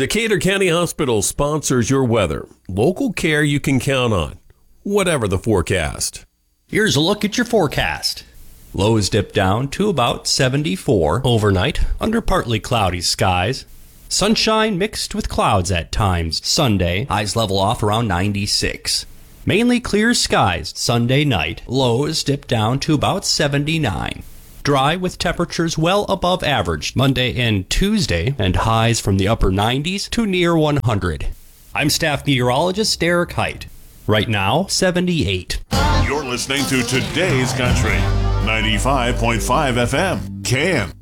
Decatur County Hospital sponsors your weather. Local care you can count on, whatever the forecast. Here's a look at your forecast. Lows dip down to about 74 overnight under partly cloudy skies. Sunshine mixed with clouds at times Sunday. Highs level off around 96. Mainly clear skies Sunday night. Lows dip down to about 79. Dry with temperatures well above average Monday and Tuesday, and highs from the upper 90s to near 100. I'm staff meteorologist Derek Height. Right now, 78. You're listening to Today's Country, 95.5 FM, CAN.